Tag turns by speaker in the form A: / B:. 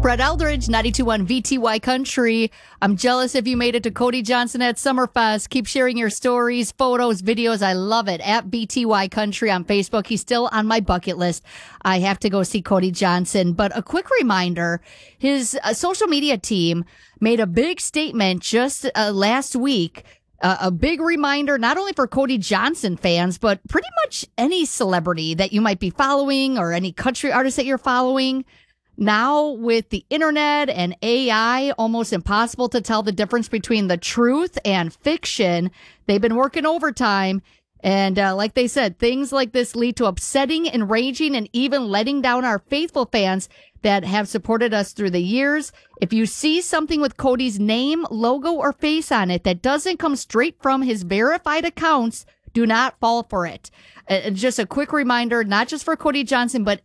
A: Brett Eldridge, 92.1 VTY Country. I'm jealous if you made it to Cody Johnson at Summerfest. Keep sharing your stories, photos, videos. I love it. At VTY Country on Facebook. He's still on my bucket list. I have to go see Cody Johnson. But a quick reminder, his social media team made a big statement just last week. A big reminder, not only for Cody Johnson fans, but pretty much any celebrity that you might be following or any country artist that you're following. Now, with the internet and AI, almost impossible to tell the difference between the truth and fiction. They've been working overtime. And like they said, things like this lead to upsetting, enraging, and even letting down our faithful fans that have supported us through the years. If you see something with Cody's name, logo, or face on it that doesn't come straight from his verified accounts, do not fall for it. Just a quick reminder, not just for Cody Johnson, but